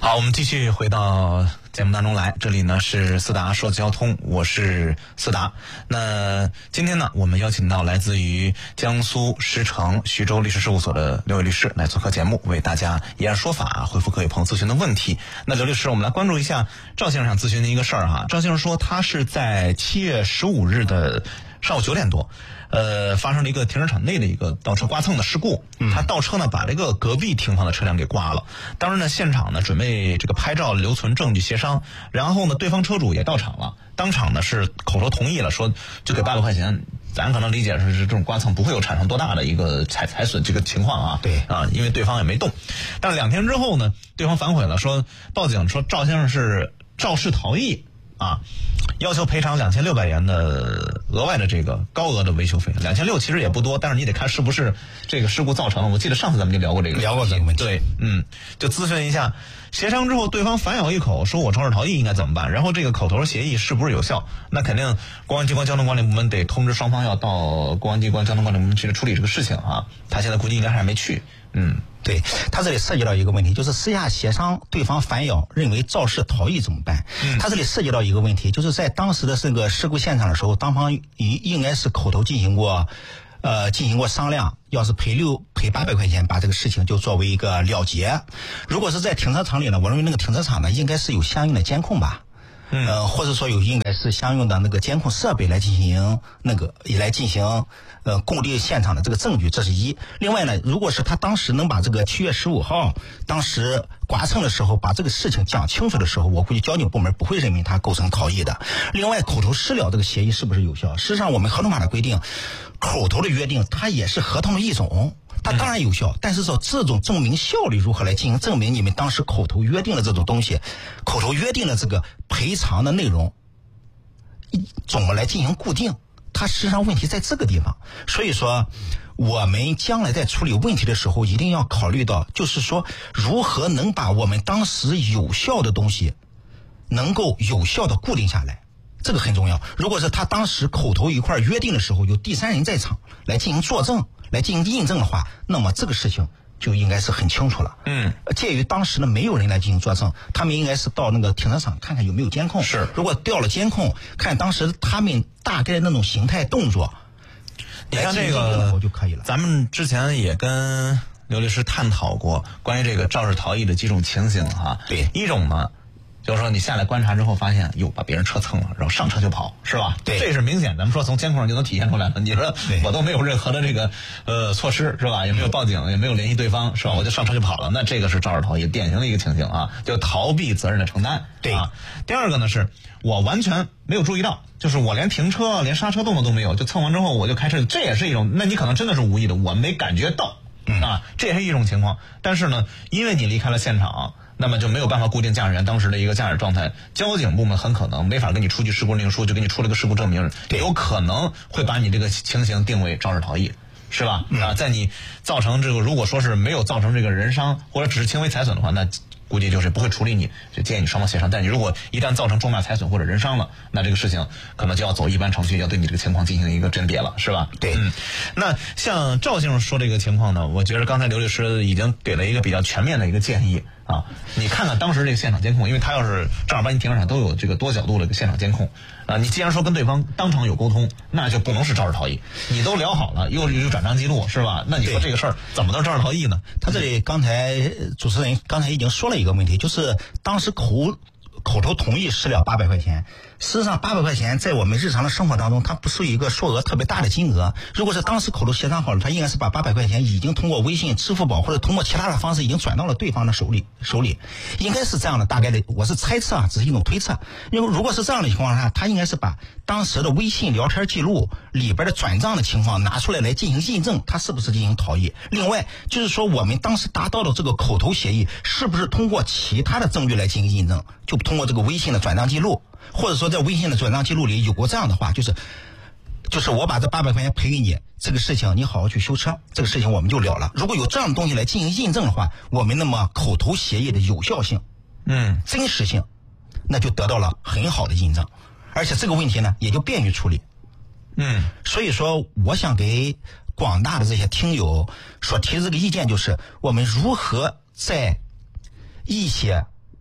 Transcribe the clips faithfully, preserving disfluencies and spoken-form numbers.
好，我们继续回到节目当中来，这里呢是思达说交通，我是思达。那今天呢，我们邀请到来自于江苏石城徐州律师事务所的刘伟律师来做客节目，为大家以案说法，回复各位朋友咨询的问题。那刘律师，我们来关注一下赵先生想咨询的一个事儿哈。赵先生说，他是在七月十五日的上午九点多，呃，发生了一个停车场内的一个倒车刮蹭的事故。他倒车呢，把这个隔壁停放的车辆给刮了。当时呢，现场呢准备这个拍照留存证据协商，然后呢，对方车主也到场了，当场呢是口头同意了，说就给八百块钱。咱可能理解是这种刮蹭不会有产生多大的一个财财损这个情况啊。 对啊，因为对方也没动。但是两天之后呢，对方反悔了，说报警说赵先生是肇事逃逸。啊，要求赔偿两千六百元的额外的这个高额的维修费。两千六其实也不多，但是你得看是不是这个事故造成的。我记得上次咱们就聊过这个， 聊过这个问题。 对，嗯，就咨询一下，协商之后，对方反咬一口，说我肇事逃逸应该怎么办？然后这个口头协议是不是有效？那肯定公安机关交通管理部门得通知双方要到公安机关交通管理部门去处理这个事情啊。他现在估计应该还没去，嗯。 对，他这里涉及到一个问题，就是私下协商，对方反咬认为肇事逃逸怎么办？嗯，他这里涉及到一个问题，就是在当时的这个事故现场的时候，当方应应该是口头进行过，呃，进行过商量，要是赔六赔八百块钱，把这个事情就作为一个了结。如果是在停车场里呢，我认为那个停车场呢，应该是有相应的监控吧。嗯，呃，或者说有应该是相应的那个监控设备来进行那个来进行呃供立现场的这个证据，这是一。另外呢，如果是他当时能把这个七月十五号当时刮蹭的时候把这个事情讲清楚的时候，我估计交警部门不会认为他构成逃逸的。另外，口头私了这个协议是不是有效？事实上，我们合同法的规定，口头的约定它也是合同的一种。它当然有效，但是说这种证明效力如何来进行证明你们当时口头约定的这种东西，口头约定的这个赔偿的内容怎么来进行固定，它实际上问题在这个地方。所以说我们将来在处理问题的时候一定要考虑到，就是说如何能把我们当时有效的东西能够有效的固定下来，这个很重要。如果是他当时口头一块约定的时候有第三人在场来进行作证来进行印证的话，那么这个事情就应该是很清楚了。嗯，介于当时呢没有人来进行作证，他们应该是到那个停车场看看有没有监控。 是， 如果调了监控，看当时他们大概那种形态动作， 你看这个就可以了。 咱们之前也跟刘律师探讨过关于这个肇事逃逸的几种情形哈。 对， 一种呢，就是说你下来观察之后发现哟把别人车蹭了，然后上车就跑，是吧？ 对， 这是明显，咱们说从监控上就能体现出来了。你说我都没有任何的这个呃措施，是吧？也没有报警，也没有联系对方，是吧？我就上车就跑了，那这个是肇事逃逸典型的一个情形啊，就逃避责任的承担。 对啊。第二个呢是我完全没有注意到，就是我连停车连刹车动作都没有，就蹭完之后我就开车，这也是一种，那你可能真的是无意的，我没感觉到。嗯啊，这也是一种情况。但是呢，因为你离开了现场，那么就没有办法固定驾驶员当时的一个驾驶状态，交警部门很可能没法给你出具事故认定书，就给你出了个事故证明，有可能会把你这个情形定为肇事逃逸，是吧？嗯、啊，在你造成这个，如果说是没有造成这个人伤或者只是轻微财损的话，那估计就是不会处理你，就建议你双方协商。但你如果一旦造成重大财损或者人伤了，那这个事情可能就要走一般程序，要对你这个情况进行一个甄别了，是吧？ 对。 嗯，那像赵先生说这个情况呢，我觉得刚才刘律师已经给了一个比较全面的一个建议啊。你看看当时这个现场监控，因为他要是正儿八经停车场都有这个多角度的一个现场监控啊，你既然说跟对方当场有沟通，那就不能是肇事逃逸。你都聊好了，又有转账记录，是吧？那你说这个事儿怎么能肇事逃逸呢？ 他这里刚才主持人刚才已经说了一个问题，就是当时口口头同意私了八百块钱。事实上，八百块钱在我们日常的生活当中，它不属于一个数额特别大的金额。如果是当时口头协商好了，他应该是把八百块钱已经通过微信、支付宝或者通过其他的方式已经转到了对方的手里，手里应该是这样的。大概的，我是猜测啊，只是一种推测。因为如果是这样的情况下，他应该是把当时的微信聊天记录里边的转账的情况拿出来来进行印证，他是不是进行逃逸？另外就是说，我们当时达到的这个口头协议，是不是通过其他的证据来进行印证？就通过这个微信的转账记录。或者说在微信的转账记录里有过这样的话，就是就是我把这八百块钱赔给你，这个事情你好好去修车，这个事情我们就了了。如果有这样的东西来进行印证的话，我们那么口头协议的有效性、嗯，真实性，那就得到了很好的印证，而且这个问题呢也就便于处理。嗯，所以说我想给广大的这些听友所提的这个意见就是，我们如何在一些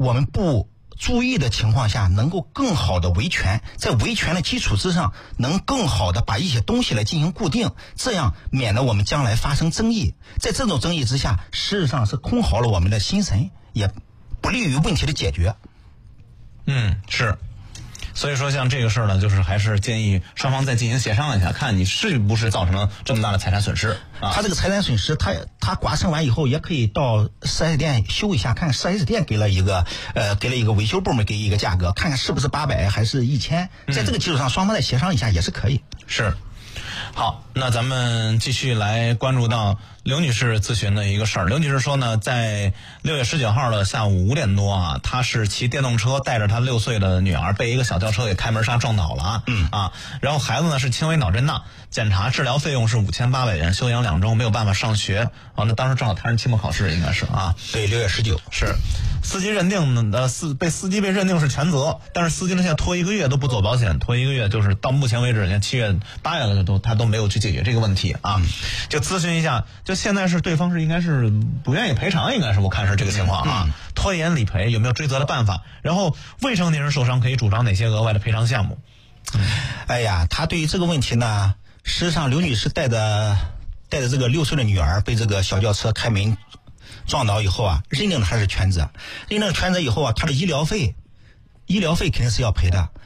我们不注意的情况下，能够更好的维权，在维权的基础之上，能更好的把一些东西来进行固定，这样免得我们将来发生争议。在这种争议之下，事实上是空耗了我们的心神，也不利于问题的解决。 嗯，是。所以说像这个事儿呢，就是还是建议双方再进行协商一下，看你是不是造成了这么大的财产损失啊。 他这个财产损失，他他刮蹭完以后，也可以到四 S 店修一下，看四 S 店给了一个呃给了一个维修部门给一个价格，看看是不是八百还是一千，在这个基础上双方再协商一下也是可以。 是。好，那咱们继续来关注到刘女士咨询的一个事儿。刘女士说呢，在六月十九号的下午五点多啊，她是骑电动车带着她六岁的女儿被一个小轿车给开门刹撞倒了啊。嗯啊，然后孩子呢是轻微脑震荡，检查治疗费用是五千八百元，休养两周，没有办法上学啊。那当时正好谈上期末考试，应该是啊。 对，六月十九是。司机认定的司被司机被认定是全责，但是司机呢现在拖一个月都不做保险，拖一个月就是到目前为止，连七月八月了都他都没有去解决这个问题啊。就咨询一下，就现在是对方是应该是不愿意赔偿，应该是我看是这个情况啊。拖延理赔有没有追责的办法？然后未成年人受伤可以主张哪些额外的赔偿项目？ 哎呀，他对于这个问题呢，实际上刘女士带着带着这个六岁的女儿被这个小轿车开门撞倒以后啊，认定他是全责，认定全责以后啊，他的医疗费，医疗费肯定是要赔的。